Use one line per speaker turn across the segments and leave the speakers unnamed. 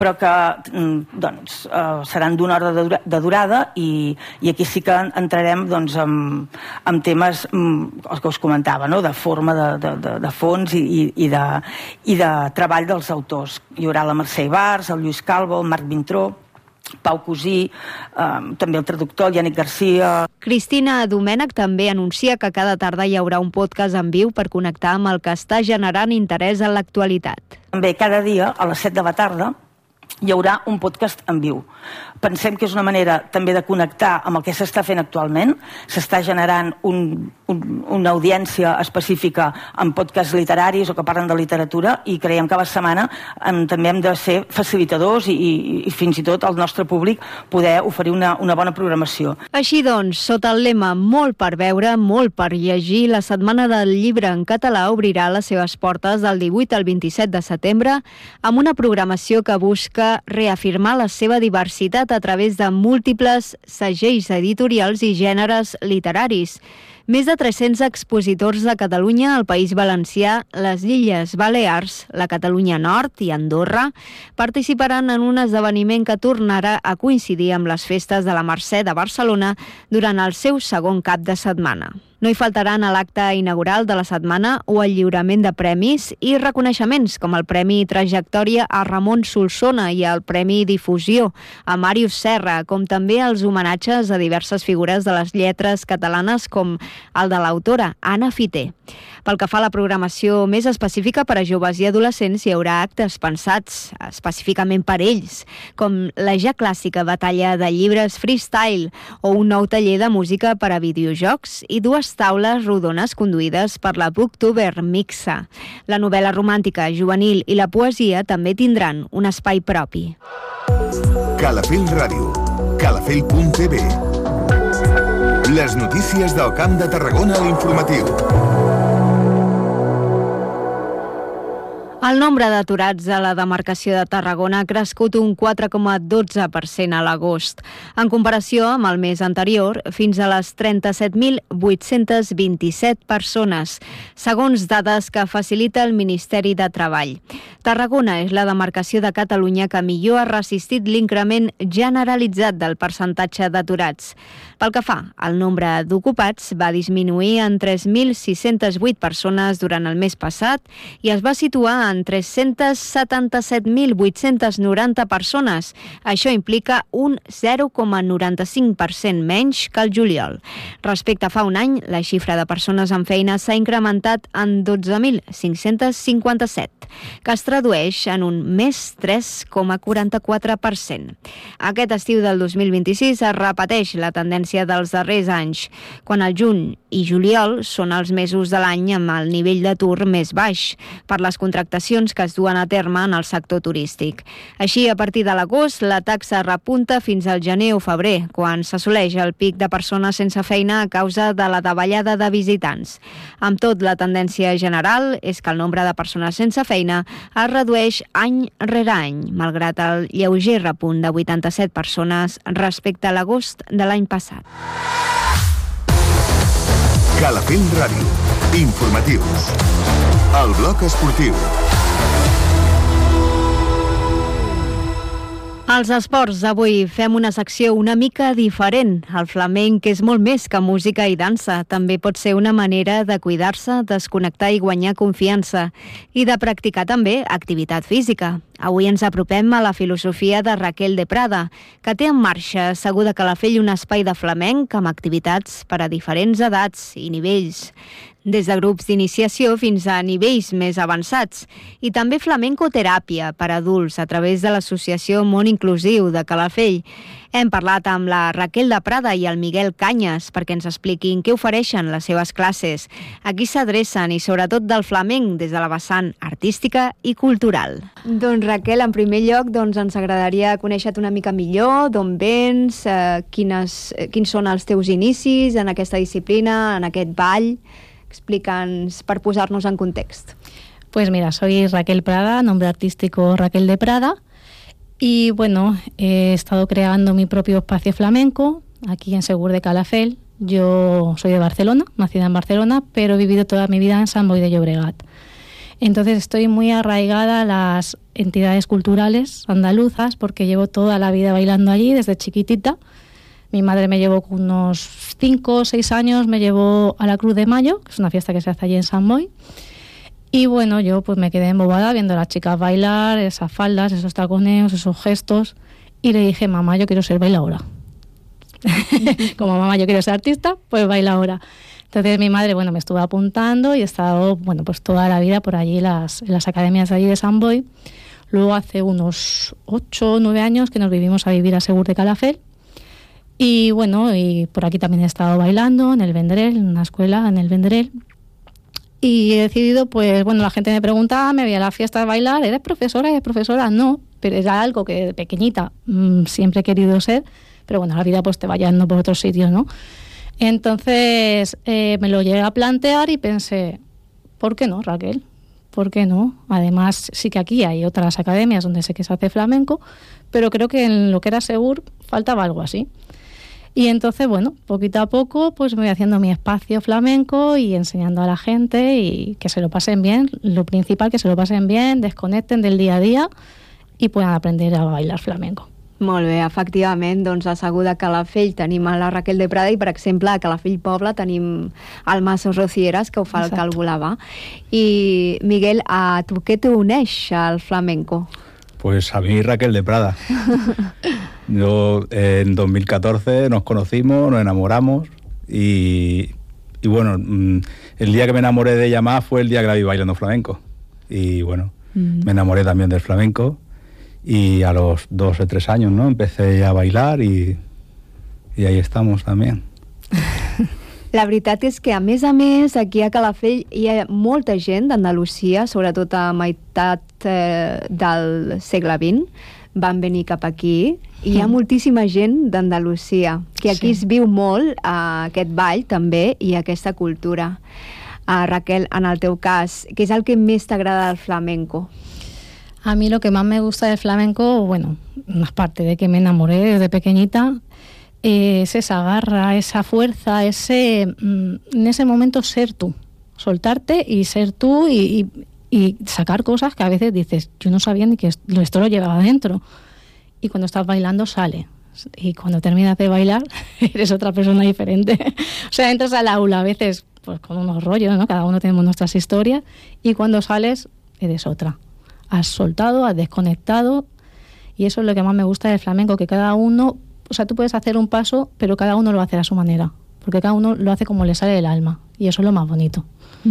però que seran d'una hora de durada i aquí sí que entrarem en temes els que us comentava, no? De forma, de fons i de treball dels autors. Hi haurà la Mercè Ibars, el Lluís Calvo, el Marc Vintró, Pau Cosí, també el traductor, el Yannick Garcia.
Cristina Domènech també anuncia que cada tarda hi haurà un podcast en viu per connectar amb el que està generant interès en l'actualitat.
També cada dia, a les 7 de la tarda, hi haurà un podcast en viu. Pensem que és una manera també de connectar amb el que s'està fent actualment. S'està generant una audiència específica en podcasts literaris o que parlen de literatura i creiem que a la setmana també hem de ser facilitadors i fins i tot al nostre públic poder oferir una bona programació.
Així doncs, sota el lema Molt per veure, molt per llegir, la Setmana del Llibre en català obrirà les seves portes del 18 al 27 de setembre amb una programació que busca reafirmar la seva diversitat a través de múltiples segells editorials i gèneres literaris. Més de 300 expositors de Catalunya, el País Valencià, les Illes Balears, la Catalunya Nord i Andorra participaran en un esdeveniment que tornarà a coincidir amb les festes de la Mercè de Barcelona durant el seu segon cap de setmana. No hi faltaran a l'acte inaugural de la setmana o el lliurament de premis i reconeixements com el Premi Trajectòria a Ramon Solsona i el Premi Difusió a Màrius Serra, com també els homenatges a diverses figures de les lletres catalanes com el de l'autora Anna Fité. Pel que fa a la programació més específica per a joves i adolescents, hi haurà actes pensats específicament per ells, com la ja clàssica batalla de llibres freestyle o un nou taller de música per a videojocs i dues taules rodones conduïdes per la booktuber Mixa. La novel·la romàntica, juvenil i la poesia també tindran un espai propi.
Calafell Ràdio, calafell.tv. Les notícies del Camp de Tarragona a l'informatiu.
El nombre d'aturats a la demarcació de Tarragona ha crescut un 4,12% a l'agost, en comparació amb el mes anterior, fins a les 37.827 persones, segons dades que facilita el Ministeri de Treball. Tarragona és la demarcació de Catalunya que millor ha resistit l'increment generalitzat del percentatge d'aturats. Pel que fa al nombre d'ocupats, va disminuir en 3.608 persones durant el mes passat i es va situar en 377.890 persones. Això implica un 0,95% menys que el juliol. Respecte a fa un any, la xifra de persones amb feina s'ha incrementat en 12.557, que es tradueix en un més 3,44%. Aquest estiu del 2026 es repeteix la tendència dels darrers anys, quan el juny i juliol són els mesos de l'any amb el nivell d'atur més baix per les contractacions que es duen a terme en el sector turístic. Així, a partir de l'agost, la taxa repunta fins al gener o febrer, quan s'assoleix el pic de persones sense feina a causa de la davallada de visitants. Amb tot, la tendència general és que el nombre de persones sense feina es redueix any rere any, malgrat el lleuger repunt de 87 persones respecte a l'agost de l'any passat.
Calafell Ràdio. Informatius. El bloc esportiu.
Als esports, avui fem una secció una mica diferent. El flamenc és molt més que música i dansa. També pot ser una manera de cuidar-se, desconnectar i guanyar confiança. I de practicar també activitat física. Avui ens apropem a la filosofia de Raquel de Prada, que té en marxa, segur de Calafell, un espai de flamenc amb activitats per a diferents edats i nivells, des de grups d'iniciació fins a nivells més avançats, i també flamencoteràpia per a adults a través de l'associació Món Inclusiu de Calafell. Hem parlat amb la Raquel de Prada i el Miguel Canyes perquè ens expliquin què ofereixen les seves classes, a qui s'adrecen i sobretot del flamenc des de la vessant artística i cultural. Doncs Raquel, en primer lloc ens agradaria conèixer-te una mica millor, d'on vens, quins són els teus inicis en aquesta disciplina, en aquest ball. Explica'ns per posar-nos en context.
Pues mira, soy Raquel Prada, nombre artístico Raquel de Prada. Y bueno, he estado creando mi propio espacio flamenco aquí en Segur de Calafell. Yo soy de Barcelona, nacida en Barcelona, pero he vivido toda mi vida en Sant Boi de Llobregat. Entonces estoy muy arraigada a las entidades culturales andaluzas porque llevo toda la vida bailando allí desde chiquitita. Mi madre me llevó con unos 5 o 6 años, me llevó a la Cruz de Mayo, que es una fiesta que se hace allí en Sant Boi. Y bueno, yo pues me quedé embobada viendo a las chicas bailar, esas faldas, esos taconeos, esos gestos. Y le dije, mamá, yo quiero ser bailaora. Como mamá, yo quiero ser artista, pues bailaora. Entonces mi madre, bueno, me estuvo apuntando y he estado, bueno, pues toda la vida por allí en las academias de allí de Sant Boi. Luego hace unos 8 o 9 años que nos vivimos a vivir a Segur de Calafell. Y bueno, y por aquí también he estado bailando en el Vendrell, en una escuela en el Vendrell. Y he decidido, pues bueno, la gente me preguntaba, me veía a la fiesta de bailar, ¿eres profesora? ¿Eres profesora? No, pero era algo que de pequeñita siempre he querido ser, pero bueno, la vida pues te va yendo por otros sitios, ¿no? Entonces me lo llegué a plantear y pensé, ¿por qué no, Raquel? ¿Por qué no? Además, sí que aquí hay otras academias donde sé que se hace flamenco, pero creo que en lo que era Segur faltaba algo así. Y entonces, bueno, poquito a poco pues me voy haciendo mi espacio flamenco y enseñando a la gente y que se lo pasen bien. Lo principal, que se lo pasen bien, desconecten del día a día i puedan aprender a bailar flamenco.
Molt bé, efectivament, doncs a Segur de Calafell tenim a la Raquel de Prada i, per exemple, a Calafell Poble tenim el Masos Rocieres, que ho fa el Cal Volava. I, Miguel, a tu què t'uneix al flamenco?
Pues a mí Raquel de Prada. Yo en 2014 nos conocimos, nos enamoramos y bueno, el día que me enamoré de ella más fue el día que la vi bailando flamenco. Y bueno, me enamoré también del flamenco y a los 2 o 3 años, ¿no? Empecé a bailar y ahí estamos también.
La veritat és que, a més, aquí a Calafell hi ha molta gent d'Andalusia, sobretot a meitat del segle XX, van venir cap aquí, i hi ha moltíssima gent d'Andalusia, que aquí es viu molt aquest ball també i aquesta cultura. Raquel, en el teu cas, què és el que més t'agrada del flamenco?
A mí lo que más me gusta del flamenco, bueno, aparte de que me enamoré desde pequeñita, es esa garra, esa fuerza, en ese momento ser tú, soltarte y ser tú y sacar cosas que a veces dices, yo no sabía ni que esto lo llevaba dentro. Y cuando estás bailando sale. Y cuando terminas de bailar eres otra persona diferente. O sea, entras al aula a veces pues con unos rollos, ¿no? Cada uno tenemos nuestras historias y cuando sales eres otra. Has soltado, has desconectado y eso es lo que más me gusta del flamenco, que cada uno... O sea, tú puedes hacer un paso, pero cada uno lo hace a su manera, porque cada uno lo hace como le sale del alma, y eso es lo más bonito.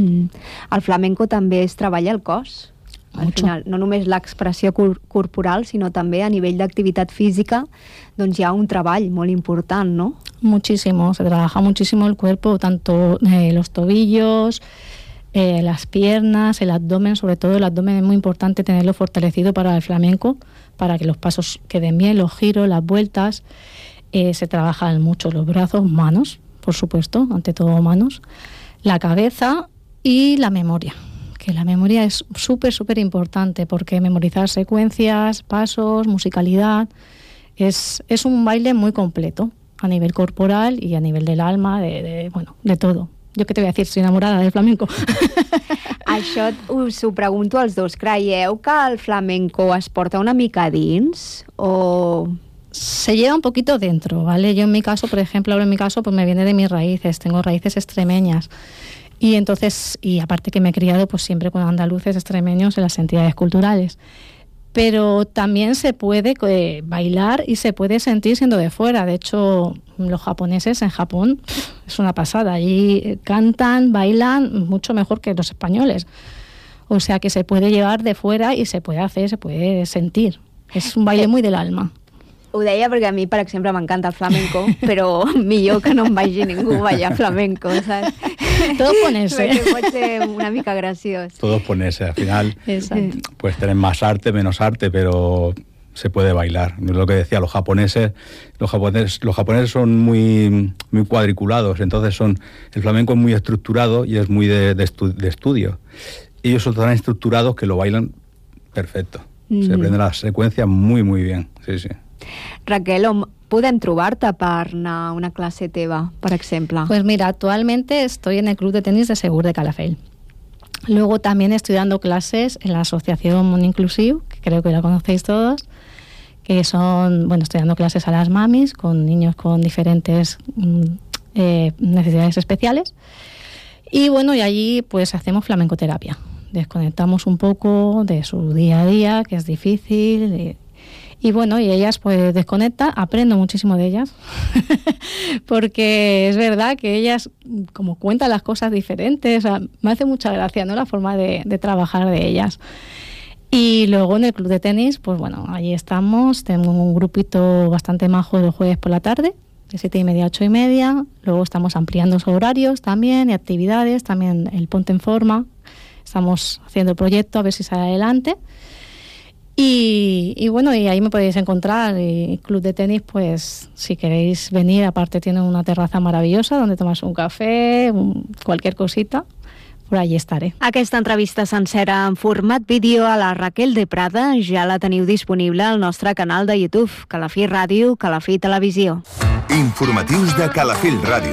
El flamenco també es treballa el cos. Al final, no només l'expressió corporal, sinó també a nivell d'activitat física, doncs hi ha un treball molt important, ¿no?
Muchísimo, se trabaja muchísimo el cuerpo, tanto los tobillos, las piernas, el abdomen, sobre todo el abdomen es muy importante tenerlo fortalecido para el flamenco, para que los pasos queden bien, los giros, las vueltas. Se trabajan mucho los brazos, manos, por supuesto, ante todo manos, la cabeza y la memoria, que la memoria es súper, súper importante porque memorizar secuencias, pasos, musicalidad, es un baile muy completo a nivel corporal y a nivel del alma, de todo. Jo què te voy a decir, soy enamorada del flamenco.
Això us ho pregunto als dos. Creieu que el flamenco es porta una mica dins o...?
Se lleva un poquito dentro, ¿vale? Yo en mi caso, por ejemplo, pues me viene de mis raíces, tengo raíces extremeñas. Y entonces, y aparte que me he criado pues siempre con andaluces extremeños en las entidades culturales. Pero también se puede bailar y se puede sentir siendo de fuera. De hecho, los japoneses en Japón es una pasada. Allí cantan, bailan mucho mejor que los españoles. O sea que se puede llevar de fuera y se puede hacer, se puede sentir. Es un baile muy del alma.
Ho deia perquè a mi, per exemple, m'encanta el flamenco, però millor que no em vagi ningú ballar flamenco, ¿sabes?
Todo ponerse.
Perquè pot ser una mica graciós.
Todo ponerse, al final. Puedes tener más arte, menos arte, pero se puede bailar. Es lo que decía, los japoneses son muy, muy cuadriculados, entonces el flamenco es muy estructurado y es muy de estudio. Ellos son tan estructurados que lo bailan perfecto. Se aprenden las secuencias muy, muy bien. Sí, sí.
Raquel, on podem trobar-te per anar a una clase teva, per exemple?
Pues mira, actualmente estoy en el Club de Tenis de Segur de Calafell. Luego también estoy dando clases en la Asociación Mundo Inclusivo, que creo que la conocéis todos, que son, bueno, estoy dando clases a las mamis con niños con diferentes necesidades especiales. Y bueno, y allí pues hacemos flamencoterapia. Desconectamos un poco de su día a día, que es difícil. Y bueno, y ellas pues desconectan, aprendo muchísimo de ellas, porque es verdad que ellas como cuentan las cosas diferentes, o sea, me hace mucha gracia, ¿no?, la forma de trabajar de ellas. Y luego en el club de tenis, pues bueno, allí estamos, tengo un grupito bastante majo los jueves por la tarde, de 7:30 a 8:30, luego estamos ampliando los horarios también y actividades, también el Ponte en Forma, estamos haciendo el proyecto a ver si sale adelante. Y bueno, y ahí me podéis encontrar. Y Club de Tenis, pues si queréis venir, aparte tienen una terraza maravillosa donde tomas un café, cualquier cosita, por allí estaré.
Aquesta entrevista sencera en format vídeo a la Raquel de Prada ja la teniu disponible al nostre canal de YouTube, Calafell Ràdio, Calafell Televisió.
Informatius de Calafell Ràdio.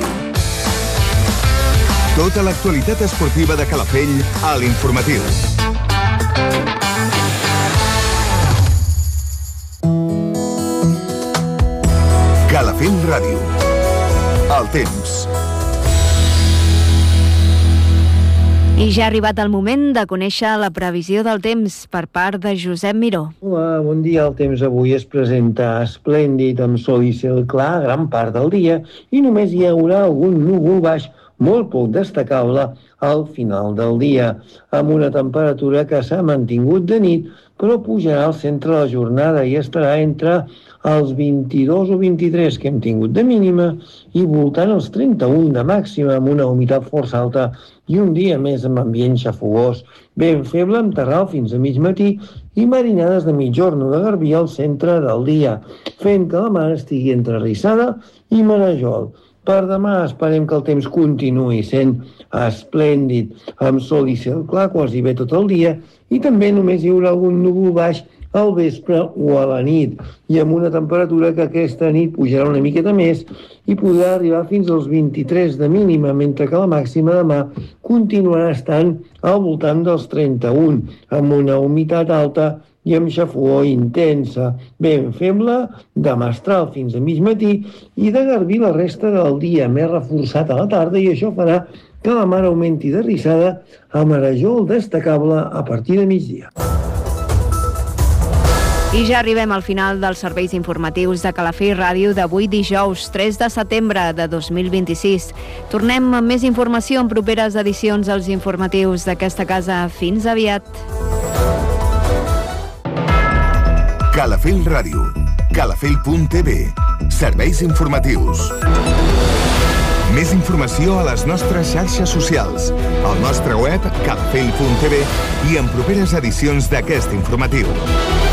Tota l'actualitat esportiva de Calafell a l'Informatiu. Calafell Ràdio. El temps.
I ja ha arribat el moment de conèixer la previsió del temps per part de Josep Miró.
Hola, bon dia. El temps avui es presenta esplèndid, amb sol i cel clar gran part del dia i només hi haurà algun núvol baix molt poc destacable al final del dia, amb una temperatura que s'ha mantingut de nit, però pujarà al centre de la jornada i estarà entre els 22 o 23 que hem tingut de mínima i voltant els 31 de màxima, amb una humitat força alta i un dia més amb ambient xafogós, ben feble amb terral fins a mig matí i marinades de mitjorn o de garbí al centre del dia, fent que la mar estigui entre Rissada i Marajol. Per demà esperem que el temps continuï sent esplèndid, amb sol i cel clar quasi bé tot el dia i també només hi haurà algun núvol baix al vespre o a la nit i amb una temperatura que aquesta nit pujarà una miqueta més i podrà arribar fins als 23 de mínima, mentre que la màxima demà continuarà estant al voltant dels 31, amb una humitat alta i amb xafogor intensa, ben feble, de mestral fins a mig matí i de garbí la resta del dia, més reforçat a la tarda, i això farà que la mar augmenti de rissada a Marajol destacable a partir de migdia.
I ja arribem al final dels serveis informatius de Calafell Ràdio d'avui dijous 3 de setembre de 2026. Tornem amb més informació en properes edicions dels informatius d'aquesta casa. Fins aviat.
Calafell Ràdio. Calafell.tv. Serveis informatius. Més informació a les nostres xarxes socials, al nostre web calafell.tv i en properes edicions d'aquest informatiu.